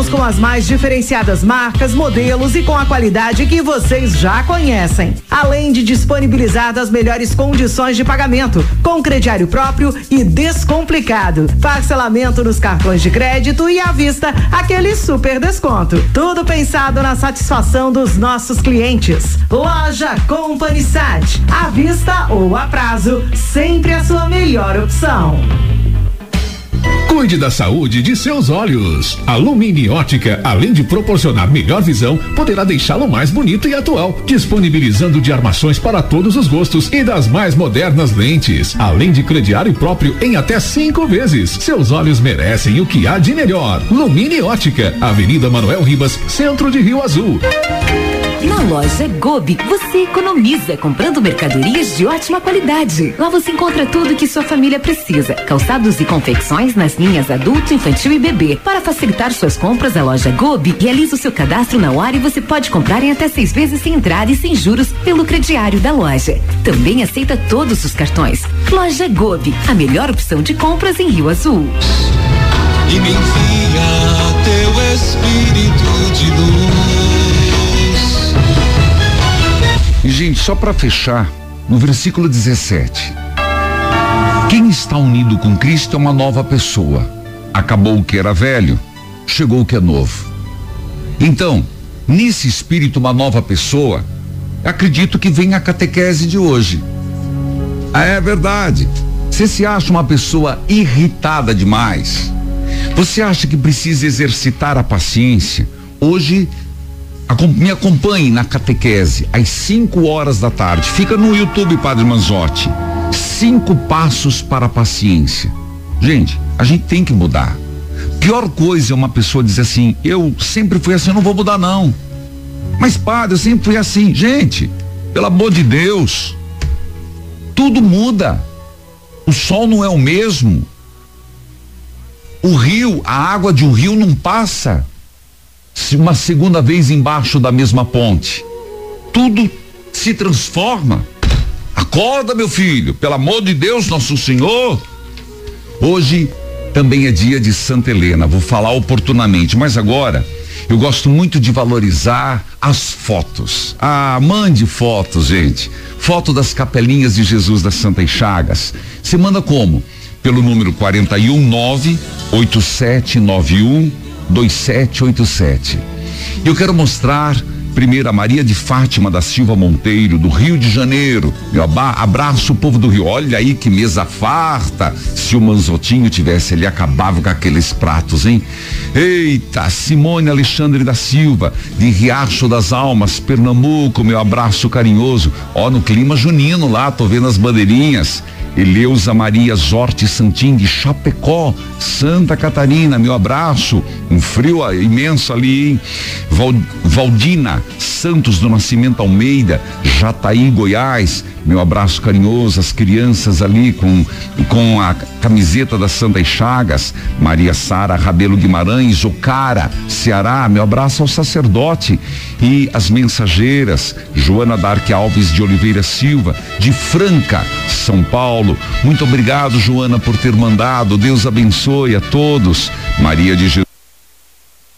com as mais diferenciadas marcas, modelos e com a qualidade que vocês já conhecem. Além de disponibilizar das melhores condições de pagamento, com crediário próprio e descomplicado. Parcelamento nos cartões de crédito e à vista, aquele super desconto. Tudo pensado na satisfação dos nossos clientes. Loja Company Sat, à vista ou a prazo, sempre a sua melhor opção. Cuide da saúde de seus olhos. A Lumini Ótica, além de proporcionar melhor visão, poderá deixá-lo mais bonito e atual, disponibilizando de armações para todos os gostos e das mais modernas lentes, além de crediário próprio em até 5 vezes. Seus olhos merecem o que há de melhor. Lumini Ótica, Avenida Manuel Ribas, centro de Rio Azul. Na loja Gobi, você economiza comprando mercadorias de ótima qualidade. Lá você encontra tudo que sua família precisa. Calçados e confecções nas linhas adulto, infantil e bebê. Para facilitar suas compras, a loja Gobi realiza o seu cadastro na hora e você pode comprar em até 6 vezes sem entrada e sem juros pelo crediário da loja. Também aceita todos os cartões. Loja Gobi, a melhor opção de compras em Rio Azul. E me envia teu espírito de luz. E, gente, só para fechar, no versículo 17, quem está unido com Cristo é uma nova pessoa. Acabou o que era velho, chegou o que é novo. Então, nesse espírito, uma nova pessoa, acredito que vem a catequese de hoje. É verdade. Você se acha uma pessoa irritada demais? Você acha que precisa exercitar a paciência? Hoje, me acompanhe na catequese às 5 horas da tarde. Fica no YouTube, Padre Manzotti. 5 passos para a paciência. Gente, a gente tem que mudar. Pior coisa é uma pessoa dizer assim: eu sempre fui assim, eu não vou mudar não. Mas, padre, eu sempre fui assim. Gente, pelo amor de Deus, tudo muda. O sol não é o mesmo. O rio, a água de um rio não passa uma segunda vez embaixo da mesma ponte. Tudo se transforma. Acorda, meu filho, pelo amor de Deus, nosso Senhor. Hoje também é dia de Santa Helena, vou falar oportunamente, mas agora eu gosto muito de valorizar as fotos. Mande fotos, gente. Foto das capelinhas de Jesus das Santas Chagas. Você manda como? Pelo número 41987912787. Eu quero mostrar primeiro a Maria de Fátima da Silva Monteiro, do Rio de Janeiro. Meu abraço, o povo do Rio. Olha aí que mesa farta. Se o Manzotinho tivesse, ele acabava com aqueles pratos, hein? Eita, Simone Alexandre da Silva, de Riacho das Almas, Pernambuco, meu abraço carinhoso. No clima junino lá, tô vendo as bandeirinhas. Eleusa Maria Zorte Santim de Chapecó, Santa Catarina, meu abraço. Um frio imenso ali, hein? Valdina Santos do Nascimento Almeida, Jataí, Goiás, meu abraço carinhoso. As crianças ali com a camiseta das Santas Chagas. Maria Sara Rabelo Guimarães, Ocara, Ceará, meu abraço ao sacerdote. E as mensageiras, Joana Darque Alves de Oliveira Silva, de Franca, São Paulo. Muito obrigado, Joana, por ter mandado. Deus abençoe a todos. Maria de Jesus.